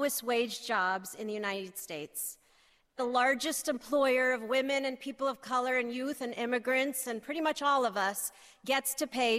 lowest wage jobs in the United States. The largest employer of women and people of color and youth and immigrants and pretty much all of us gets to pay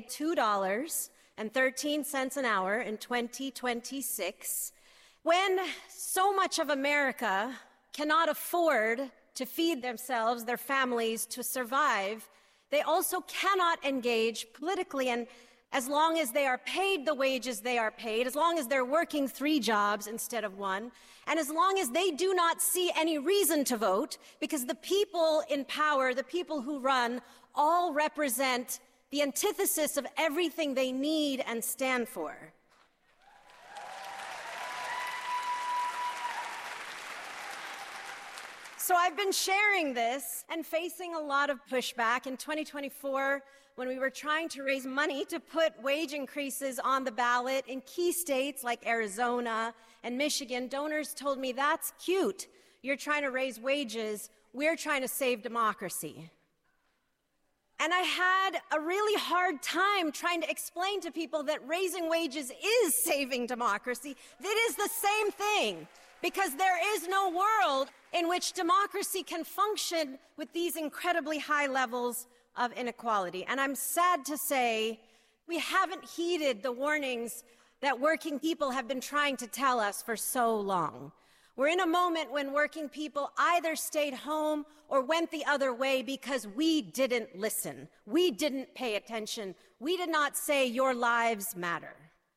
$2.13 an hour in 2026. When so much of America cannot afford to feed themselves, their families, to survive, they also cannot engage politically. And as long as they are paid the wages they are paid, as long as they're working 3 jobs instead of 1, and as long as they do not see any reason to vote, because the people in power, the people who run, all represent the antithesis of everything they need and stand for. So I've been sharing this and facing a lot of pushback. In 2024, when we were trying to raise money to put wage increases on the ballot in key states like Arizona and Michigan, donors told me, "That's cute. You're trying to raise wages. We're trying to save democracy." And I had a really hard time trying to explain to people that raising wages is saving democracy. It is the same thing, because there is no world in which democracy can function with these incredibly high levels of inequality. And I'm sad to say we haven't heeded the warnings that working people have been trying to tell us for so long. We're in a moment when working people either stayed home or went the other way because we didn't listen. We didn't pay attention. We did not say your lives matter.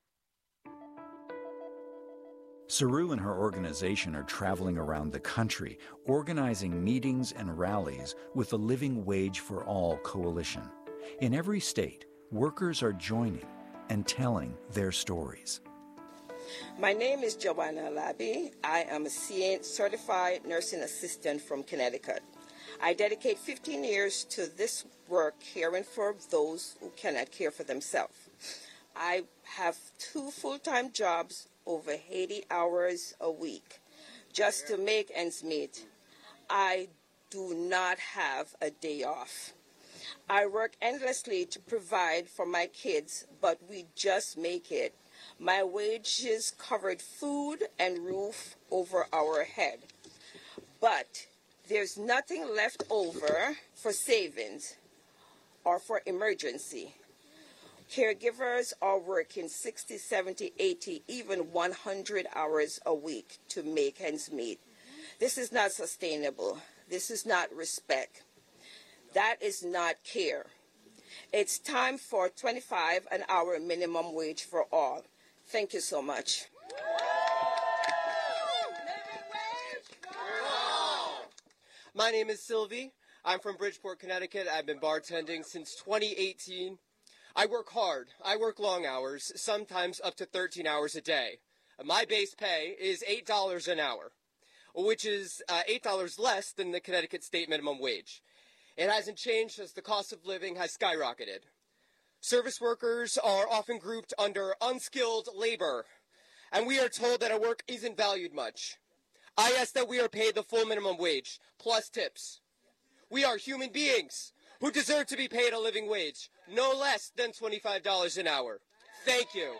Saru and her organization are traveling around the country, organizing meetings and rallies with the Living Wage for All coalition. In every state, workers are joining and telling their stories. My name is Joanna Labby. I am a certified nursing assistant from Connecticut. I dedicate 15 years to this work, caring for those who cannot care for themselves. I have 2 full-time jobs, over 80 hours a week, just to make ends meet. I do not have a day off. I work endlessly to provide for my kids, but we just make it. My wages covered food and roof over our head. But there's nothing left over for savings or for emergency. Caregivers are working 60, 70, 80, even 100 hours a week to make ends meet. This is not sustainable. This is not respect. That is not care. It's time for 25 an hour minimum wage for all. Thank you so much. My name is Sylvie. I'm from Bridgeport, Connecticut. I've been bartending since 2018. I work hard. I work long hours, sometimes up to 13 hours a day. My base pay is $8 an hour, which is $8 less than the Connecticut state minimum wage. It hasn't changed as the cost of living has skyrocketed. Service workers are often grouped under unskilled labor, and we are told that our work isn't valued much. I ask that we are paid the full minimum wage, plus tips. We are human beings who deserve to be paid a living wage, no less than $25 an hour. Thank you.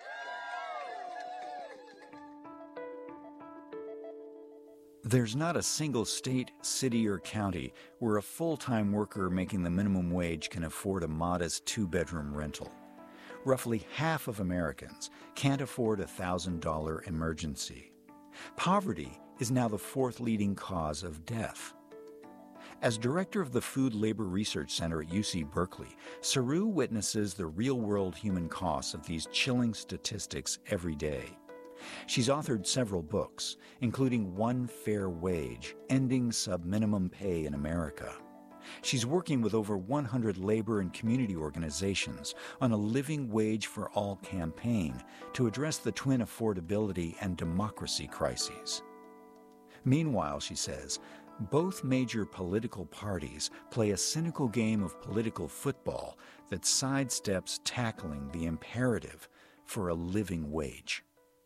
There's not a single state, city, or county where a full-time worker making the minimum wage can afford a modest 2-bedroom rental. Roughly half of Americans can't afford a $1,000 emergency. Poverty is now the 4th leading cause of death. As director of the Food Labor Research Center at UC Berkeley, Saru witnesses the real-world human costs of these chilling statistics every day. She's authored several books, including One Fair Wage, Ending Sub-Minimum Pay in America. She's working with over 100 labor and community organizations on a Living Wage for All campaign to address the twin affordability and democracy crises. Meanwhile, she says, both major political parties play a cynical game of political football that sidesteps tackling the imperative for a living wage.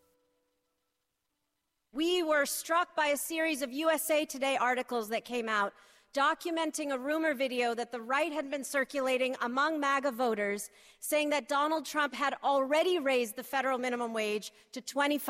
We were struck by a series of USA Today articles that came out documenting a rumor video that the right had been circulating among MAGA voters saying that Donald Trump had already raised the federal minimum wage to $25